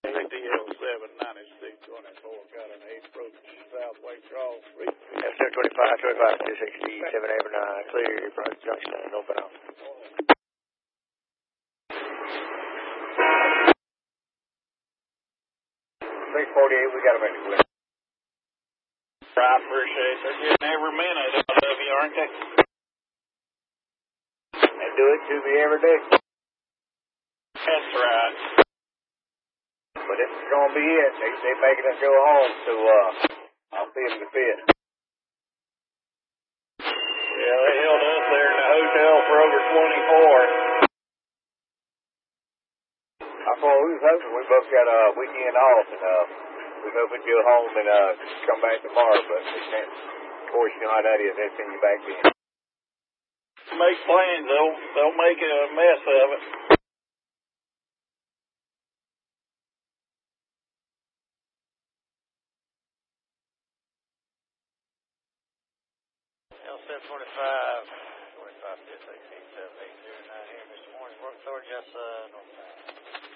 ADL 79624 got an approach Southway Cross. That's 725, 267, Avenue 9, clear, approach junction and open up. 648, we got to make it clear. I appreciate it. They're getting every minute out of you, aren't they? They do it to me every day. That's right. But this is going to be it. They making us go home, so I'll see them to fit. Yeah, they held us there in the hotel for over 24. I thought we was hoping we both got a weekend off, and we hope we'd go home and come back tomorrow, but we can't. Of course, you know how that is. They send you back in. Make plans, they'll make a mess of it. L725, 25, 56, 87, 809 here, Mr. Morning. Work authority, just northbound.